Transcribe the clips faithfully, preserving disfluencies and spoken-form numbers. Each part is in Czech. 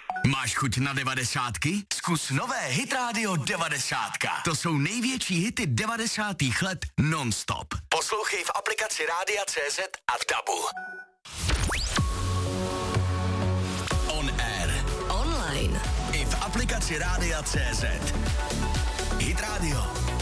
Máš chuť na devadesátky? Zkus nové Hit Radio devadesátka. To jsou největší hity devadesátých let non-stop. Poslouchej v aplikaci Rádia C Z a v Dabu. On air. Online. I v aplikaci Rádia C Z. Hit Radio.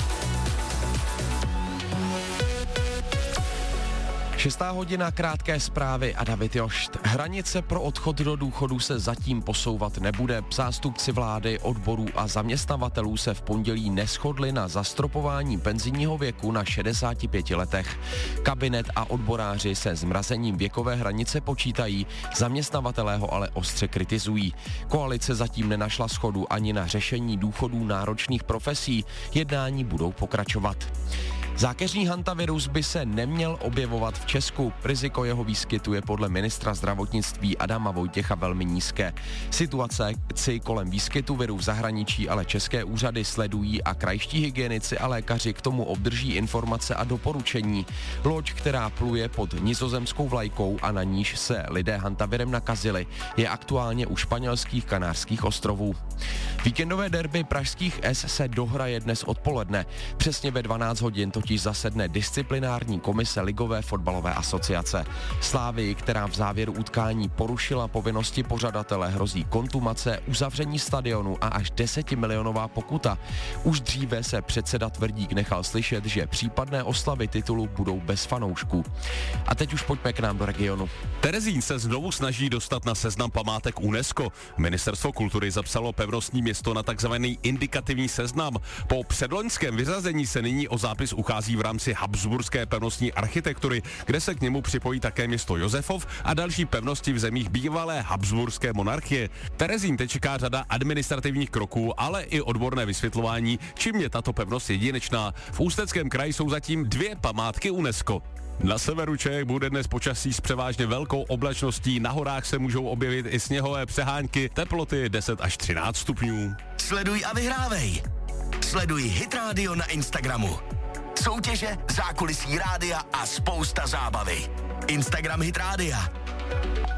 Šestá hodina, krátké zprávy a David Jošt. Hranice pro odchod do důchodu se zatím posouvat nebude. Zástupci vlády, odborů a zaměstnavatelů se v pondělí neshodli na zastropování penzijního věku na šedesáti pěti letech. Kabinet a odboráři se zmrazením věkové hranice počítají, zaměstnavatelé ho ale ostře kritizují. Koalice zatím nenašla shodu ani na řešení důchodů náročných profesí. Jednání budou pokračovat. Zákeřný hantavirus by se neměl objevovat v Česku. Riziko jeho výskytu je podle ministra zdravotnictví Adama Vojtěcha velmi nízké. Situace kolem výskytu viru v zahraničí ale české úřady sledují a krajští hygienici a lékaři k tomu obdrží informace a doporučení. Loď, která pluje pod nizozemskou vlajkou a na níž se lidé hantavirem nakazili, je aktuálně u španělských Kanárských ostrovů. Víkendové derby pražských S se dohraje dnes odpoledne. Přesně ve dvanáct hodin totiž zasedne disciplinární komise Ligové fotbalové asociace. Slávii, která v závěru utkání porušila povinnosti pořadatele, hrozí kontumace, uzavření stadionu a až desetimilionová pokuta. Už dříve se předseda Tvrdík nechal slyšet, že případné oslavy titulu budou bez fanoušků. A teď už pojďme k nám do regionu. Terezín se znovu snaží dostat na seznam památek UNESCO. Ministerstvo kultury zapsalo pevnostní město na takzvaný indikativní seznam. Po předloňském vyřazení se nyní o zápis uchází v rámci habsburské pevnostní architektury, kde se k němu připojí také město Josefov a další pevnosti v zemích bývalé habsburské monarchie. Terezín teď čeká řada administrativních kroků, ale i odborné vysvětlování, čím je tato pevnost jedinečná. V Ústeckém kraji jsou zatím dvě památky UNESCO. Na severu Čech bude dnes počasí s převážně velkou oblačností, na horách se můžou objevit i sněhové přehánky, teploty deset až třináct stupňů. Sleduj a vyhrávej. Sleduj Hit Radio na Instagramu. Soutěže, zákulisí rádia a spousta zábavy. Instagram Hit Rádia.